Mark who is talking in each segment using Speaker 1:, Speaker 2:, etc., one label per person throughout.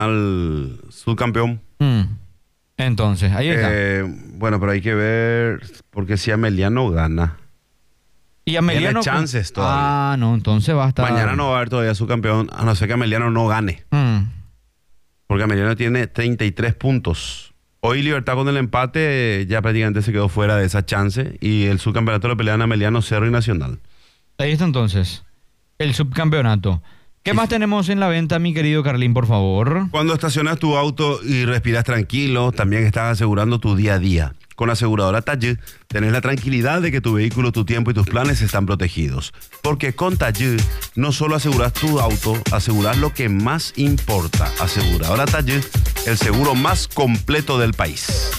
Speaker 1: al subcampeón.
Speaker 2: Entonces, ahí está.
Speaker 1: Bueno, pero hay que ver, porque si Ameliano gana,
Speaker 2: Y Ameliano...
Speaker 1: tiene chances todavía.
Speaker 2: Ah, no, entonces va a estar...
Speaker 1: Mañana no va a haber todavía subcampeón, a no ser que Ameliano no gane. Porque Ameliano tiene 33 puntos. Hoy Libertad con el empate ya prácticamente se quedó fuera de esa chance. Y el subcampeonato lo pelean Ameliano, Cerro y Nacional.
Speaker 2: Ahí está entonces, el subcampeonato. ¿Qué más tenemos en la venta, mi querido Carlín, por favor?
Speaker 1: Cuando estacionas tu auto y respiras tranquilo, también estás asegurando tu día a día. Con Aseguradora Taller, tenés la tranquilidad de que tu vehículo, tu tiempo y tus planes están protegidos. Porque con Taller no solo aseguras tu auto, aseguras lo que más importa. Aseguradora Taller, el seguro más completo del país.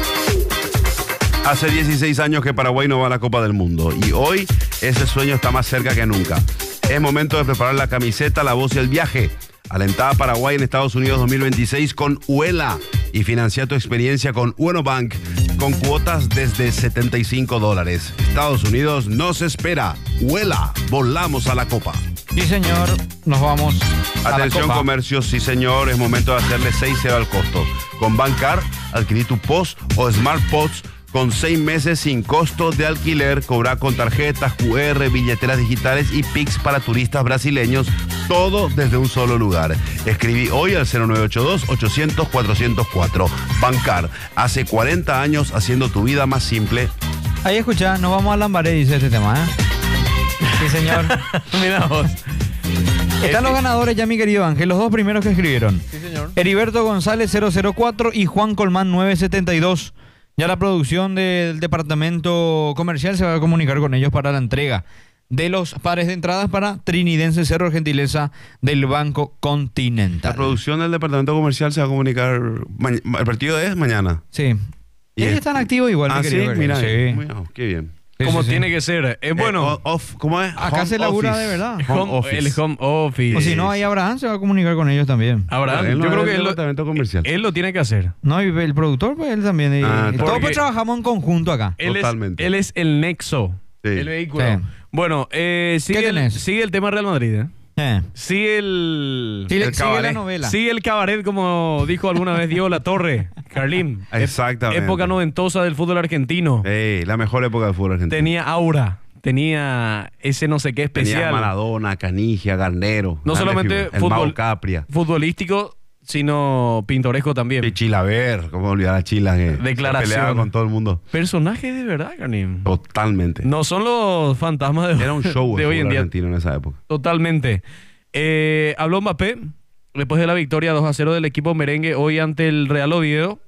Speaker 1: Hace 16 años que Paraguay no va a la Copa del Mundo y hoy ese sueño está más cerca que nunca. Es momento de preparar la camiseta, la voz y el viaje. Alentada a Paraguay en Estados Unidos 2026 con UELA y financia tu experiencia con Uenobank con cuotas desde $75. Estados Unidos nos espera. UELA, volamos a la Copa.
Speaker 2: Sí, señor, nos vamos a
Speaker 1: Atención,
Speaker 2: la Copa.
Speaker 1: comercio, sí, señor, es momento de hacerle 6-0 al costo. Con Bancar, adquirí tu POS o Smart POS con 6 meses sin costo de alquiler, cobrar con tarjetas, QR, billeteras digitales y Pix para turistas brasileños, todo desde un solo lugar. Escribí hoy al 0982-800-404. Bancar, hace 40 años haciendo tu vida más simple.
Speaker 2: Ahí escucha, nos vamos a Lambaré, dice este tema, ¿eh? Sí, señor.
Speaker 3: Mira vos.
Speaker 2: Están los ganadores ya, mi querido Ángel, los dos primeros que escribieron.
Speaker 3: Sí, señor.
Speaker 2: Heriberto González 004 y Juan Colmán 972. Ya la producción del departamento comercial se va a comunicar con ellos para la entrega de los pares de entradas para Trinidense Cerro Gentileza del Banco Continental.
Speaker 1: La producción del departamento comercial se va a comunicar. El partido es mañana.
Speaker 2: Sí.
Speaker 1: Y
Speaker 2: Ellos
Speaker 1: es-
Speaker 2: están activos igual, mi
Speaker 1: Ah, sí,
Speaker 2: querido Gabriel.
Speaker 1: mira,
Speaker 2: Sí.
Speaker 1: qué bien.
Speaker 2: Sí,
Speaker 3: Como
Speaker 2: sí, sí.
Speaker 3: tiene que ser. Bueno,
Speaker 1: ¿Cómo es?
Speaker 2: Acá
Speaker 1: Home
Speaker 2: se labura
Speaker 1: office.
Speaker 2: de verdad.
Speaker 1: Home office.
Speaker 3: el home office.
Speaker 2: O si no, ahí Abraham se va a comunicar con ellos también.
Speaker 3: Abraham,
Speaker 1: Él no
Speaker 3: yo creo
Speaker 1: es
Speaker 3: que
Speaker 1: del
Speaker 3: él
Speaker 1: departamento comercial.
Speaker 3: lo tiene que hacer.
Speaker 2: No, y el productor, pues él también. Y
Speaker 1: Ah,
Speaker 2: todos
Speaker 3: porque-
Speaker 2: pues trabajamos en conjunto acá.
Speaker 1: Totalmente.
Speaker 3: Él es el nexo,
Speaker 1: Sí.
Speaker 3: el vehículo.
Speaker 2: Sí.
Speaker 3: Bueno, sigue,
Speaker 2: tenés?
Speaker 3: sigue el tema Real Madrid. Sigue el...
Speaker 2: Sigue la
Speaker 1: cabaret.
Speaker 2: novela.
Speaker 3: Sigue el cabaret, como dijo alguna vez Diego Latorre, Carlín.
Speaker 1: Exactamente.
Speaker 3: Época noventosa del fútbol argentino.
Speaker 1: La mejor época del fútbol argentino.
Speaker 3: Tenía aura, tenía ese no sé qué
Speaker 1: Tenía
Speaker 3: especial.
Speaker 1: Maradona, Canigia, Garnero.
Speaker 3: No
Speaker 1: grandes
Speaker 3: solamente
Speaker 1: figuras. El
Speaker 3: fútbol-
Speaker 1: Mago Capria.
Speaker 3: Futbolístico, sino pintoresco también.
Speaker 1: Y Chilaver, cómo olvidar a Chila que
Speaker 3: Declaración.
Speaker 1: peleaba con todo el mundo.
Speaker 3: Personaje de verdad, Carlín.
Speaker 1: Totalmente.
Speaker 3: No son los fantasmas de,
Speaker 1: Era un show
Speaker 3: de
Speaker 1: el
Speaker 3: hoy en
Speaker 1: fútbol
Speaker 3: día.
Speaker 1: argentino en esa época.
Speaker 3: Totalmente. Habló Mbappé después de la victoria 2-0 del equipo merengue hoy ante el Real Oviedo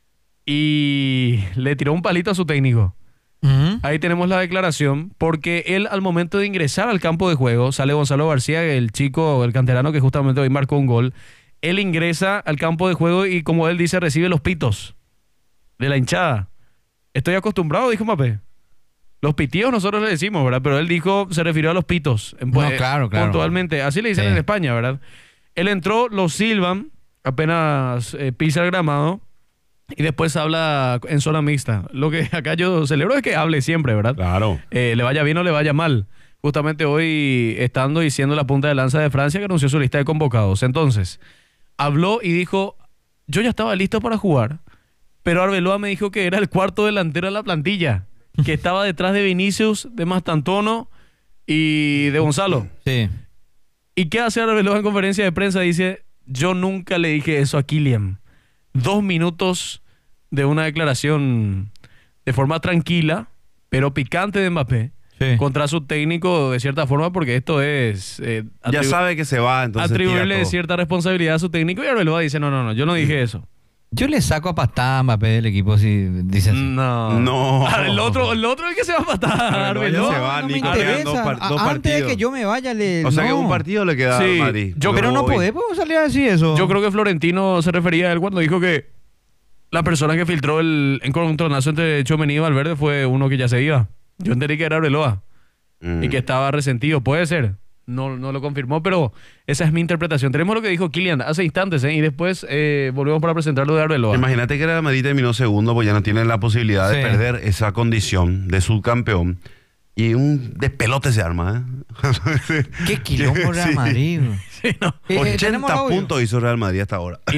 Speaker 3: y le tiró un palito a su técnico.
Speaker 2: Ujú.
Speaker 3: Ahí tenemos la declaración, porque él al momento de ingresar al campo de juego, sale Gonzalo García, el chico, el canterano que justamente hoy marcó un gol, él ingresa al campo de juego y como él dice, recibe los pitos de la hinchada. Estoy acostumbrado, dijo Mbappé. Los pitíos nosotros le decimos, ¿verdad? Pero él dijo, se refirió a los pitos.
Speaker 2: Claro.
Speaker 3: Puntualmente. Así le dicen
Speaker 2: Sí.
Speaker 3: en España, ¿verdad? Él entró, lo silban, apenas pisa el gramado y después habla en zona mixta. Lo que acá yo celebro es que hable siempre, ¿verdad?
Speaker 1: Claro.
Speaker 3: Le vaya bien o le vaya mal. Justamente hoy estando y siendo la punta de lanza de Francia que anunció su lista de convocados. Entonces, habló y dijo, yo ya estaba listo para jugar, pero Arbeloa me dijo que era el cuarto delantero de la plantilla, que estaba detrás de Vinicius, de Mastantuono y de Gonzalo.
Speaker 2: Sí.
Speaker 3: ¿Y qué hace Arbeloa en conferencia de prensa? Dice, yo nunca le dije eso a Kylian. 2 minutos de una declaración de forma tranquila, pero picante de Mbappé,
Speaker 2: Sí.
Speaker 3: contra su técnico de cierta forma, porque esto es
Speaker 1: Ya sabe que se va, entonces tira
Speaker 3: atribuirle
Speaker 1: todo.
Speaker 3: cierta responsabilidad a su técnico y Arbeloa dice, no, yo no dije eso.
Speaker 2: Yo le saco a patada a Mbappé del equipo si dice así.
Speaker 3: No.
Speaker 1: No.
Speaker 3: El otro es el que se va a matar.
Speaker 1: Arbeloa
Speaker 3: Arbeloa.
Speaker 1: se va,
Speaker 2: no me
Speaker 1: Nico, quedan
Speaker 2: interesa.
Speaker 1: dos
Speaker 2: Antes de
Speaker 1: partidos.
Speaker 2: que yo me vaya,
Speaker 1: O sea que
Speaker 2: no.
Speaker 1: un partido le queda
Speaker 3: Sí,
Speaker 1: a Madrid.
Speaker 3: yo-
Speaker 2: Pero no
Speaker 1: voy.
Speaker 2: podemos salir a decir eso.
Speaker 3: Yo creo que Florentino se refería a él cuando dijo que la persona que filtró el encontronazo entre Tchouaméni y Valverde fue uno que ya se iba. Yo entendí que era Arbeloa y que estaba resentido. Puede ser. No lo confirmó, pero esa es mi interpretación. Tenemos lo que dijo Kylian hace instantes, y después volvemos para presentar lo de Arbeloa.
Speaker 1: Imagínate que Real Madrid terminó segundo, pues ya no tiene la posibilidad de
Speaker 2: Sí.
Speaker 1: perder esa condición de subcampeón. Y un despelote se arma, ¿eh?
Speaker 2: Qué quilombo Real
Speaker 1: Sí.
Speaker 2: Madrid.
Speaker 3: Sí, no.
Speaker 2: Tenemos
Speaker 1: 80
Speaker 2: audio.
Speaker 1: puntos hizo Real Madrid hasta ahora.